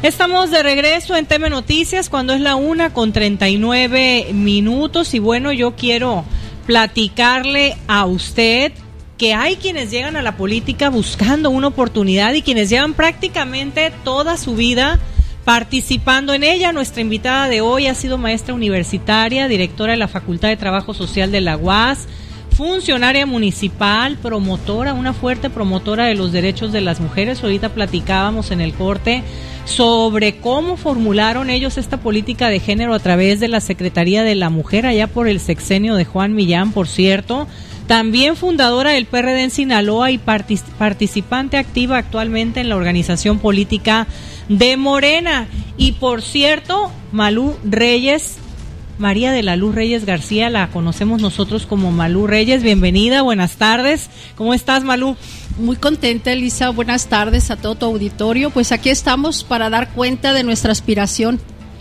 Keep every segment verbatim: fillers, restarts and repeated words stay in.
Estamos de regreso en T M Noticias cuando es la una con treinta y nueve minutos y bueno, yo quiero platicarle a usted que hay quienes llegan a la política buscando una oportunidad y quienes llevan prácticamente toda su vida participando en ella. Nuestra invitada de hoy ha sido maestra universitaria, directora de la Facultad de Trabajo Social de la U A S, funcionaria municipal, promotora, una fuerte promotora de los derechos de las mujeres. Ahorita platicábamos en el corte sobre cómo formularon ellos esta política de género a través de la Secretaría de la Mujer, allá por el sexenio de Juan Millán, por cierto. También fundadora del P R D en Sinaloa y partic- participante activa actualmente en la organización política de Morena. Y por cierto, Malú Reyes, María de la Luz Reyes García, la conocemos nosotros como Malú Reyes. Bienvenida, buenas tardes. ¿Cómo estás, Malú? Muy contenta, Elisa. Buenas tardes a todo tu auditorio. Pues aquí estamos para dar cuenta de nuestra aspiración.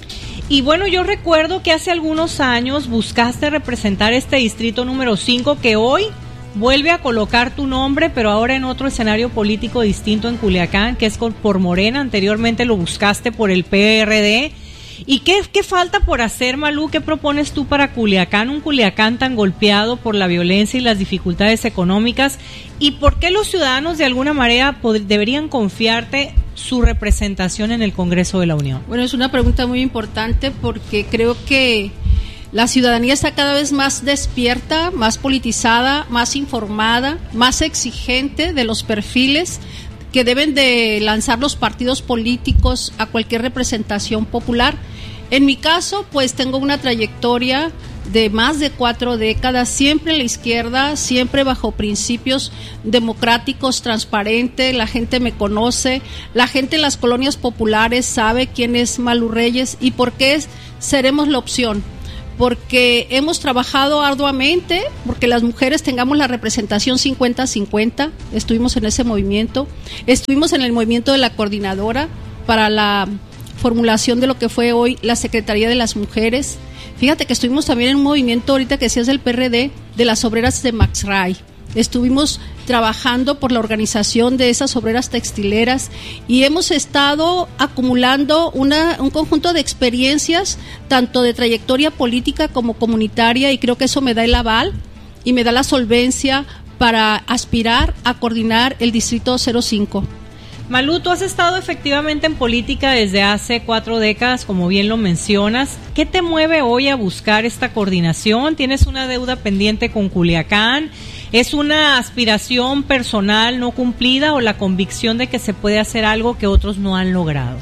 Y bueno, yo recuerdo que hace algunos años buscaste representar este distrito número cinco, que hoy vuelve a colocar tu nombre, pero ahora en otro escenario político distinto en Culiacán, que es por Morena. Anteriormente lo buscaste por el P R D. ¿Y qué, qué falta por hacer, Malú? ¿Qué propones tú para Culiacán? Un Culiacán tan golpeado por la violencia y las dificultades económicas. ¿Y por qué los ciudadanos de alguna manera pod- deberían confiarte su representación en el Congreso de la Unión? Bueno, es una pregunta muy importante porque creo que la ciudadanía está cada vez más despierta, más politizada, más informada, más exigente de los perfiles que deben de lanzar los partidos políticos a cualquier representación popular. En mi caso, pues tengo una trayectoria de más de cuatro décadas, siempre en la izquierda, siempre bajo principios democráticos, transparentes. La gente me conoce, la gente en las colonias populares sabe quién es Malú Reyes y por qué es, seremos la opción. Porque hemos trabajado arduamente, porque las mujeres tengamos la representación cincuenta cincuenta, estuvimos en ese movimiento, estuvimos en el movimiento de la coordinadora para la formulación de lo que fue hoy la Secretaría de las Mujeres. Fíjate que estuvimos también en un movimiento, ahorita que decías del P R D, de las obreras de Maxray. Estuvimos trabajando por la organización de esas obreras textileras y hemos estado acumulando una, un conjunto de experiencias, tanto de trayectoria política como comunitaria, y creo que eso me da el aval y me da la solvencia para aspirar a coordinar el Distrito cero cinco. Malú, tú has estado efectivamente en política desde hace cuatro décadas, como bien lo mencionas. ¿Qué te mueve hoy a buscar esta coordinación? ¿Tienes una deuda pendiente con Culiacán? ¿Es una aspiración personal no cumplida o la convicción de que se puede hacer algo que otros no han logrado?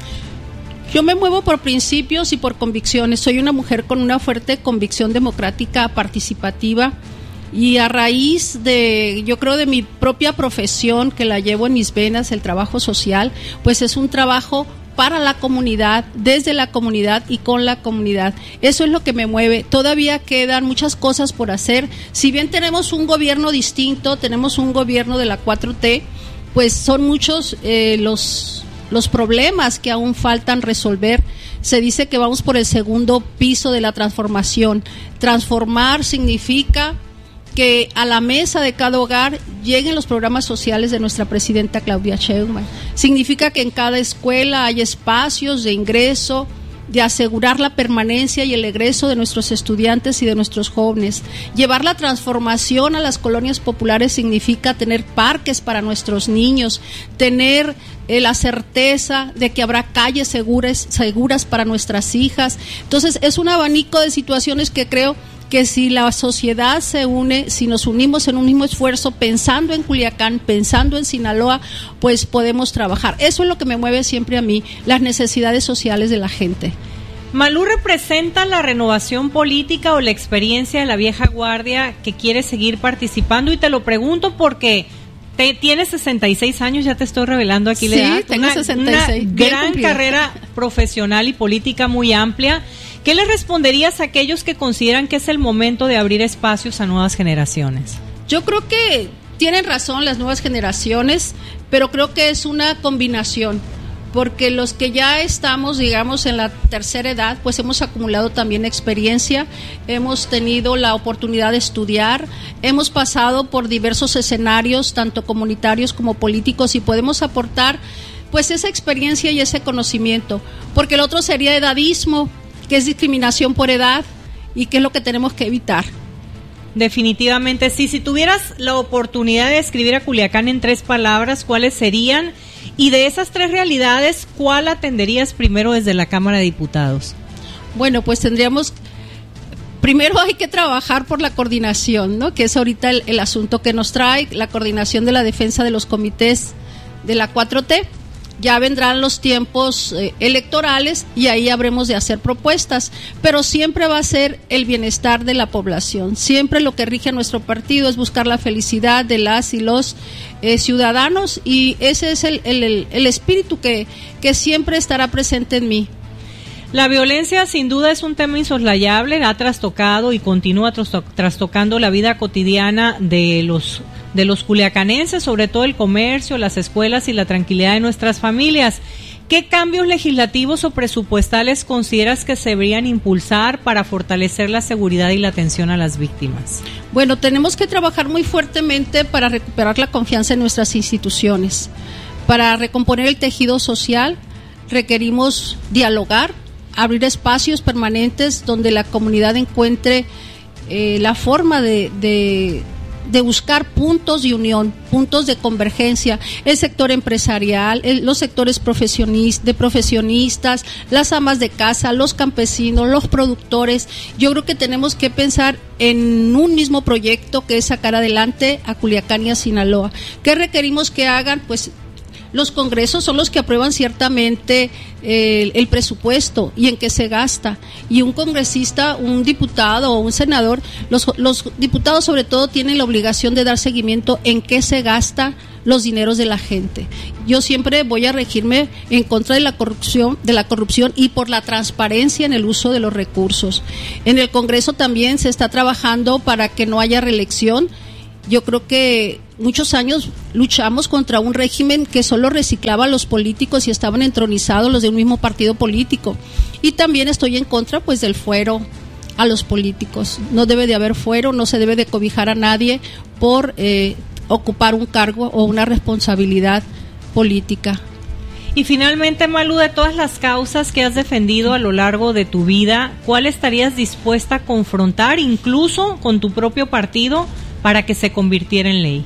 Yo me muevo por principios y por convicciones. Soy una mujer con una fuerte convicción democrática, participativa. Y a raíz de, yo creo, de mi propia profesión, que la llevo en mis venas, el trabajo social, pues es un trabajo para la comunidad, desde la comunidad y con la comunidad. Eso es lo que me mueve. Todavía quedan muchas cosas por hacer. Si bien tenemos un gobierno distinto, tenemos un gobierno de la cuatro T, pues son muchos eh, los, los problemas que aún faltan resolver. Se dice que vamos por el segundo piso de la transformación. Transformar significa que a la mesa de cada hogar lleguen los programas sociales de nuestra presidenta Claudia Sheinbaum. Significa que en cada escuela hay espacios de ingreso, de asegurar la permanencia y el egreso de nuestros estudiantes y de nuestros jóvenes. Llevar la transformación a las colonias populares significa tener parques para nuestros niños, tener eh, la certeza de que habrá calles seguras, seguras para nuestras hijas. Entonces es un abanico de situaciones que creo que si la sociedad se une, si nos unimos en un mismo esfuerzo, pensando en Culiacán, pensando en Sinaloa, pues podemos trabajar. Eso es lo que me mueve siempre a mí, las necesidades sociales de la gente. ¿Malú representa la renovación política o la experiencia de la vieja guardia que quiere seguir participando? Y te lo pregunto porque te, tienes sesenta y seis años, ya te estoy revelando aquí la edad. Sí, tengo una, sesenta y seis. Una gran cumplida. Carrera profesional y política muy amplia. ¿Qué le responderías a aquellos que consideran que es el momento de abrir espacios a nuevas generaciones? Yo creo que tienen razón las nuevas generaciones, pero creo que es una combinación, porque los que ya estamos, digamos, en la tercera edad, pues hemos acumulado también experiencia, hemos tenido la oportunidad de estudiar, hemos pasado por diversos escenarios, tanto comunitarios como políticos, y podemos aportar pues esa experiencia y ese conocimiento, porque el otro sería edadismo, que es discriminación por edad y que es lo que tenemos que evitar. Definitivamente sí. Si tuvieras la oportunidad de describir a Culiacán en tres palabras, ¿cuáles serían? Y de esas tres realidades, ¿cuál atenderías primero desde la Cámara de Diputados? Bueno, pues tendríamos, primero hay que trabajar por la coordinación, ¿no? Que es ahorita el, el asunto que nos trae, la coordinación de la defensa de los comités de la cuatro T. Ya vendrán los tiempos eh, electorales y ahí habremos de hacer propuestas, pero siempre va a ser el bienestar de la población. Siempre lo que rige a nuestro partido es buscar la felicidad de las y los eh, ciudadanos, y ese es el, el, el espíritu que, que siempre estará presente en mí. La violencia sin duda es un tema insoslayable, ha trastocado y continúa trastocando la vida cotidiana de los de los culiacanenses, sobre todo el comercio, las escuelas y la tranquilidad de nuestras familias. ¿Qué cambios legislativos o presupuestales consideras que se deberían impulsar para fortalecer la seguridad y la atención a las víctimas? Bueno, tenemos que trabajar muy fuertemente para recuperar la confianza en nuestras instituciones. Para recomponer el tejido social requerimos dialogar, abrir espacios permanentes donde la comunidad encuentre eh, la forma de, de de buscar puntos de unión, puntos de convergencia, el sector empresarial, el, los sectores profesionistas, de profesionistas, las amas de casa, los campesinos, los productores. Yo creo que tenemos que pensar en un mismo proyecto que es sacar adelante a Culiacán y a Sinaloa. ¿Qué requerimos que hagan? Pues los congresos son los que aprueban ciertamente eh, el, el presupuesto y en qué se gasta. Y un congresista, un diputado o un senador, los, los diputados sobre todo tienen la obligación de dar seguimiento en qué se gasta los dineros de la gente. Yo siempre voy a regirme en contra de la corrupción, de la corrupción y por la transparencia en el uso de los recursos. En el Congreso también se está trabajando para que no haya reelección. Yo creo que muchos años luchamos contra un régimen que solo reciclaba a los políticos y estaban entronizados los de un mismo partido político. Y también estoy en contra pues del fuero a los políticos. No debe de haber fuero, no se debe de cobijar a nadie por eh, ocupar un cargo o una responsabilidad política. Y finalmente, Malú, de todas las causas que has defendido a lo largo de tu vida, ¿cuál estarías dispuesta a confrontar incluso con tu propio partido para que se convirtiera en ley?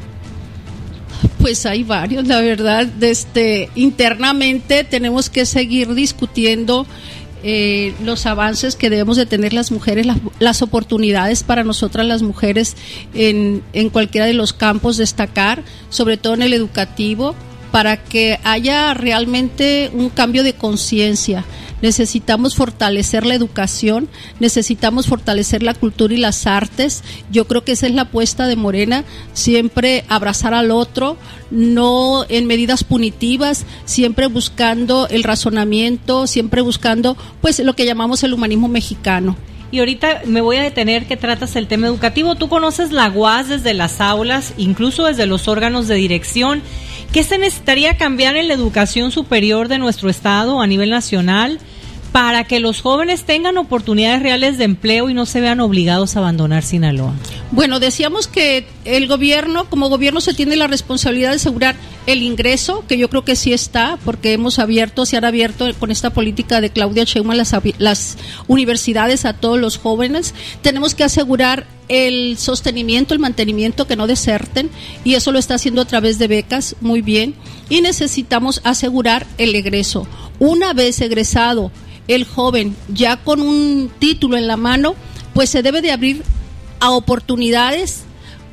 Pues hay varios, la verdad. Este, internamente tenemos que seguir discutiendo eh, los avances que debemos de tener las mujeres, las, las oportunidades para nosotras las mujeres en, en cualquiera de los campos, destacar, sobre todo en el educativo, para que haya realmente un cambio de conciencia. Necesitamos fortalecer la educación, necesitamos fortalecer la cultura y las artes. Yo creo que esa es la apuesta de Morena, siempre abrazar al otro, no en medidas punitivas, siempre buscando el razonamiento, siempre buscando pues lo que llamamos el humanismo mexicano. Y ahorita me voy a detener que tratas el tema educativo. Tú conoces la U A S desde las aulas, incluso desde los órganos de dirección. ¿Qué se necesitaría cambiar en la educación superior de nuestro estado a nivel nacional para que los jóvenes tengan oportunidades reales de empleo y no se vean obligados a abandonar Sinaloa? Bueno, decíamos que el gobierno, como gobierno se tiene la responsabilidad de asegurar el ingreso, que yo creo que sí está, porque hemos abierto, se han abierto con esta política de Claudia Sheinbaum las, las universidades a todos los jóvenes. Tenemos que asegurar el sostenimiento, el mantenimiento, que no deserten, y eso lo está haciendo a través de becas, muy bien. Y necesitamos asegurar el egreso. Una vez egresado el joven ya con un título en la mano, pues se debe de abrir a oportunidades.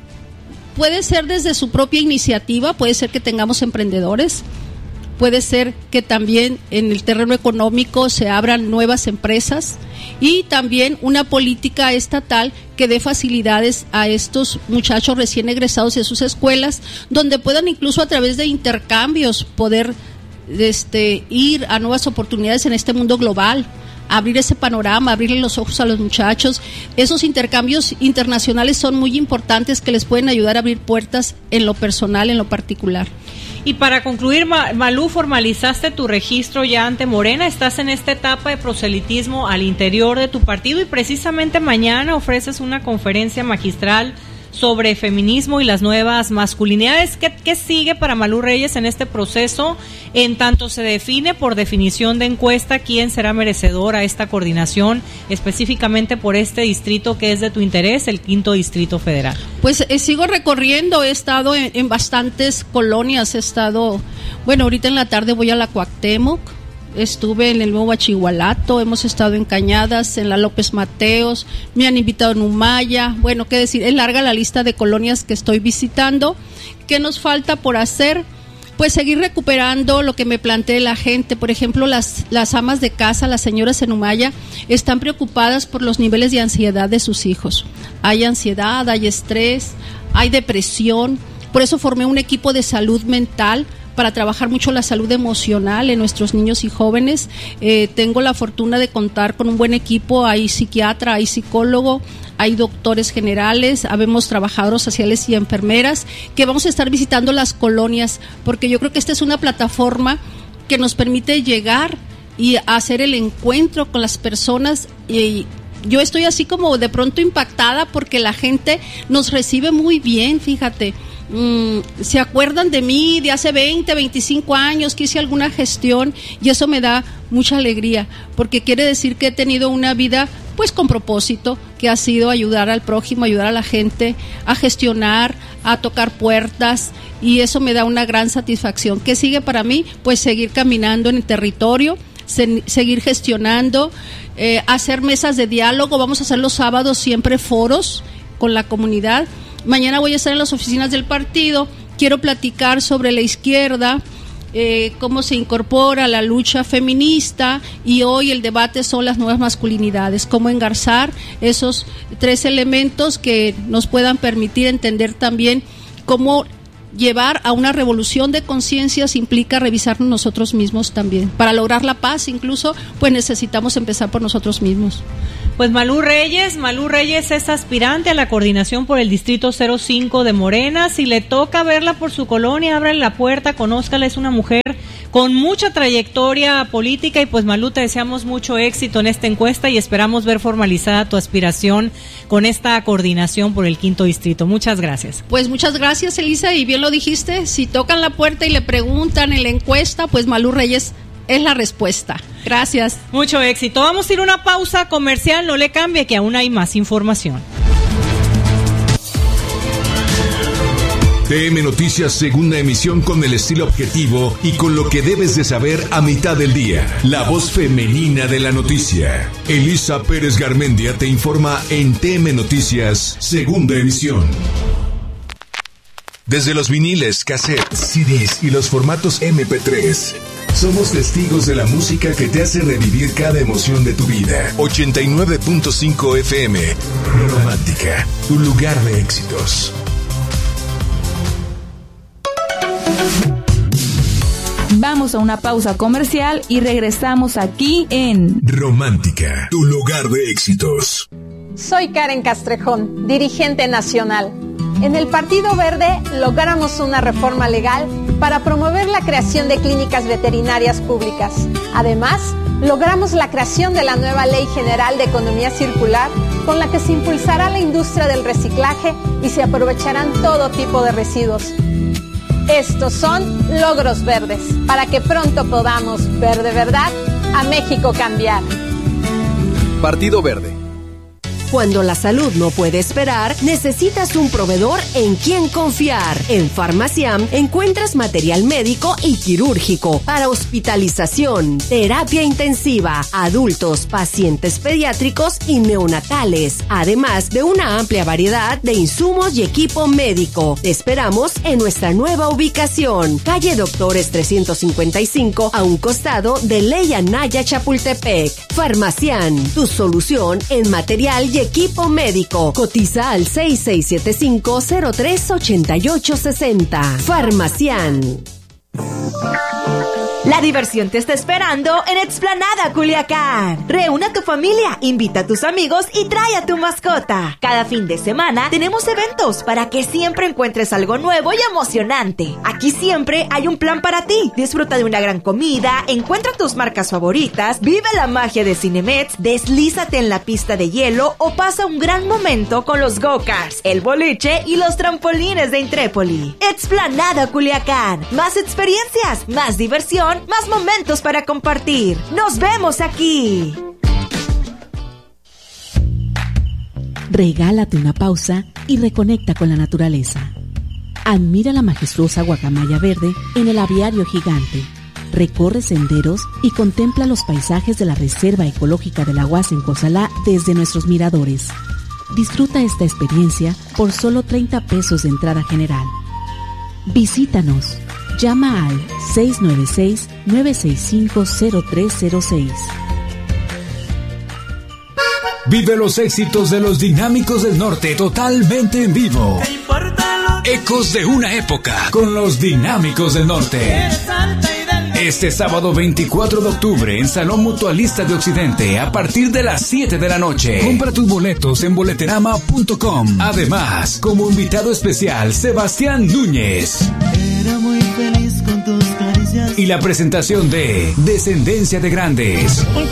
Puede ser desde su propia iniciativa, puede ser que tengamos emprendedores, puede ser que también en el terreno económico se abran nuevas empresas, y también una política estatal que dé facilidades a estos muchachos recién egresados de sus escuelas, donde puedan incluso a través de intercambios poder este, ir a nuevas oportunidades en este mundo global, abrir ese panorama, abrirle los ojos a los muchachos. Esos intercambios internacionales son muy importantes, que les pueden ayudar a abrir puertas en lo personal, en lo particular. Y para concluir, Malú, formalizaste tu registro ya ante Morena, estás en esta etapa de proselitismo al interior de tu partido y precisamente mañana ofreces una conferencia magistral sobre feminismo y las nuevas masculinidades. ¿Qué, qué sigue para Malú Reyes en este proceso? En tanto se define por definición de encuesta quién será merecedor a esta coordinación, específicamente por este distrito que es de tu interés, el quinto distrito federal. Pues eh, sigo recorriendo, he estado en, en bastantes colonias, he estado, bueno, ahorita en la tarde voy a la Cuauhtémoc, estuve en el Nuevo Achihualato, hemos estado en Cañadas, en la López Mateos, me han invitado en Umaya, bueno, qué decir, es larga la lista de colonias que estoy visitando. ¿Qué nos falta por hacer? Pues seguir recuperando lo que me plantea la gente. Por ejemplo, las, las amas de casa, las señoras en Umaya, están preocupadas por los niveles de ansiedad de sus hijos. Hay ansiedad, hay estrés, hay depresión. Por eso formé un equipo de salud mental para trabajar mucho la salud emocional en nuestros niños y jóvenes. Eh, tengo la fortuna de contar con un buen equipo, hay psiquiatra, hay psicólogo, hay doctores generales, habemos trabajadores sociales y enfermeras que vamos a estar visitando las colonias, porque yo creo que esta es una plataforma que nos permite llegar y hacer el encuentro con las personas. Y yo estoy así como de pronto impactada porque la gente nos recibe muy bien, fíjate. Mm, se acuerdan de mí de hace veinte, veinticinco años que hice alguna gestión, y eso me da mucha alegría porque quiere decir que he tenido una vida pues con propósito, que ha sido ayudar al prójimo, ayudar a la gente a gestionar, a tocar puertas, y eso me da una gran satisfacción. ¿Qué sigue para mí? Pues seguir caminando en el territorio, se, seguir gestionando, eh, hacer mesas de diálogo. Vamos a hacer los sábados siempre foros con la comunidad. Mañana voy a estar en las oficinas del partido, quiero platicar sobre la izquierda, eh, cómo se incorpora la lucha feminista, y hoy el debate son las nuevas masculinidades, cómo engarzar esos tres elementos que nos puedan permitir entender también cómo llevar a una revolución de conciencias implica revisarnos nosotros mismos también. Para lograr la paz incluso, pues necesitamos empezar por nosotros mismos. Pues Malú Reyes, Malú Reyes es aspirante a la coordinación por el distrito cero cinco de Morena. Si le toca verla por su colonia, ábrale la puerta, conózcala, es una mujer con mucha trayectoria política, y pues Malú, te deseamos mucho éxito en esta encuesta y esperamos ver formalizada tu aspiración con esta coordinación por el quinto distrito. Muchas gracias. Pues muchas gracias, Elisa, y bien lo dijiste, si tocan la puerta y le preguntan en la encuesta, pues Malú Reyes es la respuesta. Gracias. Mucho éxito. Vamos a ir a una pausa comercial, no le cambie que aún hay más información. T M Noticias, segunda emisión, con el estilo objetivo y con lo que debes de saber a mitad del día. La voz femenina de la noticia. Elisa Pérez Garmendia te informa en T M Noticias, segunda emisión. Desde los viniles, cassettes, C Ds y los formatos eme pe tres, somos testigos de la música que te hace revivir cada emoción de tu vida. ochenta y nueve punto cinco F M. Romántica, tu lugar de éxitos. Vamos a una pausa comercial y regresamos aquí en Romántica, tu lugar de éxitos. Soy Karen Castrejón, dirigente nacional. En el Partido Verde logramos una reforma legal para promover la creación de clínicas veterinarias públicas. Además, logramos la creación de la nueva Ley General de Economía Circular, con la que se impulsará la industria del reciclaje y se aprovecharán todo tipo de residuos. Estos son logros verdes, para que pronto podamos ver de verdad a México cambiar. Partido Verde. Cuando la salud no puede esperar, necesitas un proveedor en quien confiar. En Farmaciam encuentras material médico y quirúrgico para hospitalización, terapia intensiva, adultos, pacientes pediátricos y neonatales, además de una amplia variedad de insumos y equipo médico. Te esperamos en nuestra nueva ubicación, calle Doctores trescientos cincuenta y cinco, a un costado de Ley Anaya Chapultepec. Farmaciam, tu solución en material y equipo médico. Cotiza al seis seis siete cinco, cero tres ocho ocho seis cero. Farmaciam. La diversión te está esperando en Explanada Culiacán. Reúne a tu familia, invita a tus amigos y trae a tu mascota. Cada fin de semana tenemos eventos para que siempre encuentres algo nuevo y emocionante. Aquí siempre hay un plan para ti. Disfruta de una gran comida, encuentra tus marcas favoritas, vive la magia de Cinemex, deslízate en la pista de hielo o pasa un gran momento con los go-karts, el boliche y los trampolines de Intrépoli. Explanada Culiacán. Más experiencias, más diversión, más momentos para compartir. ¡Nos vemos aquí! Regálate una pausa y reconecta con la naturaleza. Admira la majestuosa guacamaya verde en el aviario gigante. Recorre senderos y contempla los paisajes de la Reserva Ecológica de la Huaza en Cozalá desde nuestros miradores. Disfruta esta experiencia por solo treinta pesos de entrada general. Visítanos. Llama al seis nueve seis, nueve seis cinco, cero tres cero seis. Vive los éxitos de los Dinámicos del Norte totalmente en vivo. Ecos de una época con los Dinámicos del Norte. Este sábado veinticuatro de octubre en Salón Mutualista de Occidente a partir de las siete de la noche. Compra tus boletos en boleterama punto com. Además, como invitado especial, Sebastián Núñez. Era muy feliz con tus caricias. Y la presentación de Descendencia de Grandes.